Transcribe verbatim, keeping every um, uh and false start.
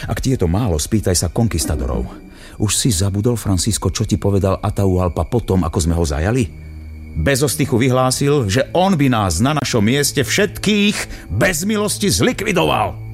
Ak ti je to málo, spýtaj sa konkistadorov. Už si zabudol, Francisco, čo ti povedal Atahualpa potom, ako sme ho zajali? Bez ostychu vyhlásil, že on by nás na našom mieste všetkých bez milosti zlikvidoval.